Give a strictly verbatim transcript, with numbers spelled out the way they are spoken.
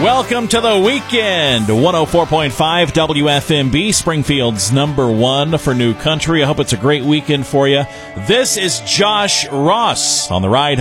Welcome to the weekend. one oh four point five W F M B, Springfield's number one for new country. I hope it's a great weekend for you. This is Josh Ross on the ride home.